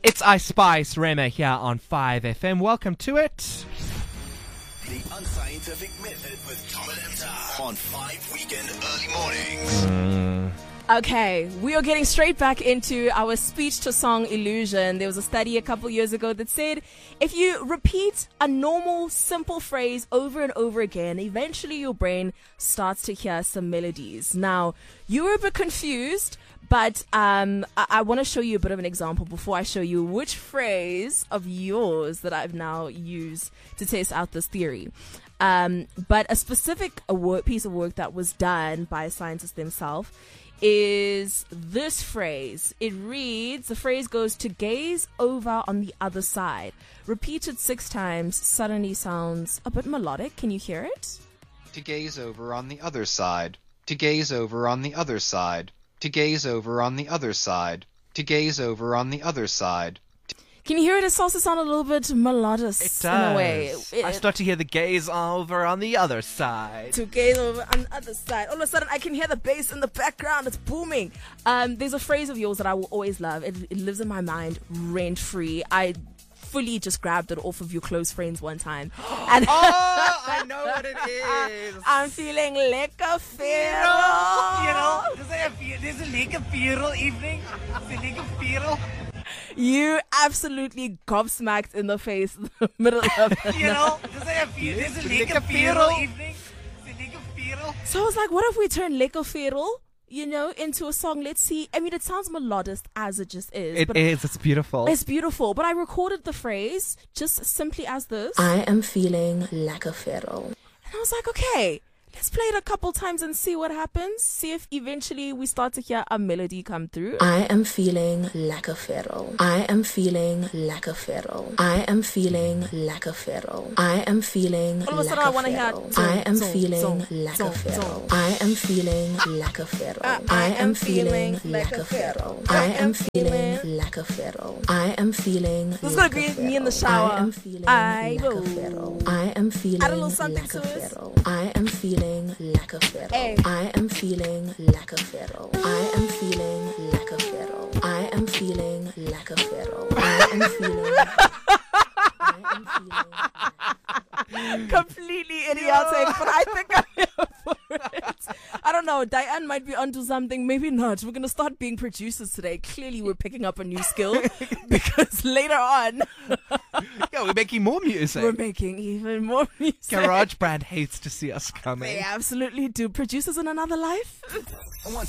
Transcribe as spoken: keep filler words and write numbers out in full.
It's Ice Spice Rema here on five F M. Welcome to it. The Unscientific Method with Tom and Emta on five Weekend Early Mornings. Mm. Okay, we are getting straight back into our speech to song illusion. There was a study a couple years ago that said if you repeat a normal, simple phrase over and over again, eventually your brain starts to hear some melodies. Now, you were a bit confused, but um, I, I want to show you a bit of an example before I show you which phrase of yours that I've now used to test out this theory. Um, but a specific a work, piece of work that was done by scientists themselves is this phrase. It reads, the phrase goes, to gaze over on the other side. Repeated six times, suddenly sounds a bit melodic. Can you hear it? To gaze over on the other side. To gaze over on the other side. To gaze over on the other side. To gaze over on the other side. Can you hear it? It starts to sound a little bit melodious It does. in a way. It- I start to hear the gaze over on the other side. to gaze over on the other side. All of a sudden, I can hear the bass in the background. It's booming. Um, there's a phrase of yours that I will always love. It, it lives in my mind rent free. I fully just grabbed it off of your close friends one time. And Oh, I know what it is. I'm feeling lekker feel. You know, there's a, fe- there's a lekker viral evening. It's a lekker viral. You absolutely gobsmacked in the face in the middle of it. You know, there's a, fe- there's a lekker viral evening. It's a lekker viral. So I was like, what if we turn lekker feel, you know, into a song? Let's see. I mean, it sounds melodious as it just is. It but is. It's beautiful. It's beautiful, but I recorded the phrase just simply as this. I am feeling lekker feral. And I was like, okay, let's play it a couple times and see what happens. See if eventually we start to hear a melody come through. I am feeling lekker feral. I am feeling lekker feral. I am feeling lekker feral. I am feeling All of a sudden I lekker wanna hear feral. zong, I am zong, feeling zong, lekker zong, feral. zong. I am feeling lekker feral. I am feeling lekker feral. I am feeling lekker feral. I am feeling This is gonna be lekker me in the feral. shower. I am feeling I lekker will. feral. I am feeling Add a little something lekker to it. feral. I am feeling lekker feral. Hey. I am feeling lekker feral. I am feeling lekker feral. I am feeling lekker feral. I am feeling. I am feeling. Completely idiotic, but I think I'm here for it. I don't know. Diane might be onto something, maybe not. We're gonna start being producers today. Clearly, we're picking up a new skill because later on, Yeah, we're making more music. we're making even more music. Garage Brand hates to see us coming. They absolutely do. Producers in another life.